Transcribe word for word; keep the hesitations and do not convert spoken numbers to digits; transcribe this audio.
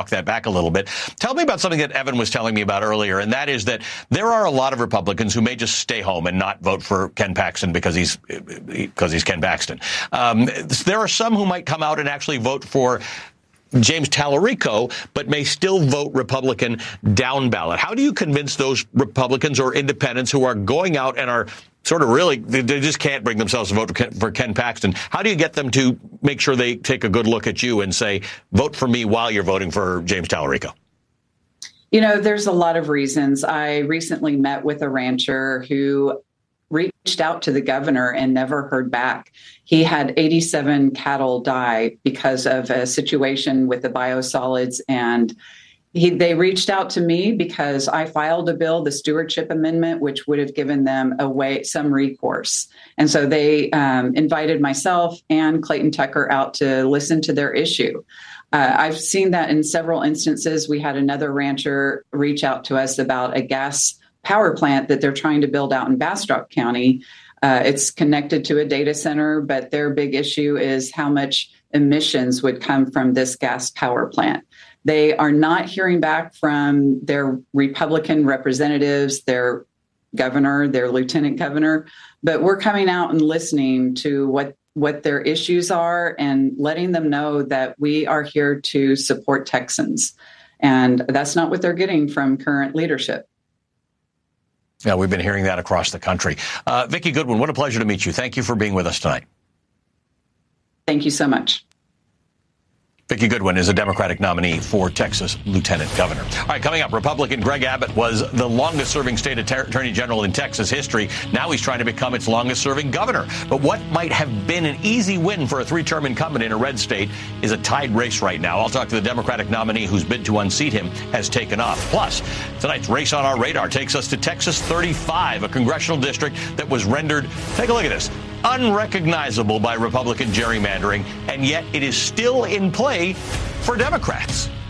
walk that back a little bit. Tell me about something that Evan was telling me about earlier, and that is that there are a lot of Republicans who may just stay home and not vote for Ken Paxton because he's because he's Ken Paxton. Um, there are some who might come out and actually vote for James Tallarico, but may still vote Republican down ballot. How do you convince those Republicans or independents who are going out and are sort of really, they just can't bring themselves to vote for Ken, for Ken Paxton? How do you get them to make sure they take a good look at you and say, vote for me while you're voting for James Tallarico? You know, there's a lot of reasons. I recently met with a rancher who reached out to the governor and never heard back. He had eighty-seven cattle die because of a situation with the biosolids, and he, they reached out to me because I filed a bill, the stewardship amendment, which would have given them a way, some recourse. And so they um, invited myself and Clayton Tucker out to listen to their issue. Uh, I've seen that in several instances. We had another rancher reach out to us about a gas power plant that they're trying to build out in Bastrop County. Uh, it's connected to a data center, but their big issue is how much emissions would come from this gas power plant. They are not hearing back from their Republican representatives, their governor, their lieutenant governor, but we're coming out and listening to what, what their issues are and letting them know that we are here to support Texans. And that's not what they're getting from current leadership. Yeah, we've been hearing that across the country. Uh, Vicki Goodwin, what a pleasure to meet you. Thank you for being with us tonight. Thank you so much. Vicki Goodwin is a Democratic nominee for Texas Lieutenant Governor. All right, coming up, Republican Greg Abbott was the longest-serving state attorney general in Texas history. Now he's trying to become its longest-serving governor. But what might have been an easy win for a three-term incumbent in a red state is a tied race right now. I'll talk to the Democratic nominee whose bid to unseat him has taken off. Plus, tonight's Race on Our Radar takes us to Texas thirty-five, a congressional district that was rendered, take a look at this, unrecognizable by Republican gerrymandering, and yet it is still in play for Democrats.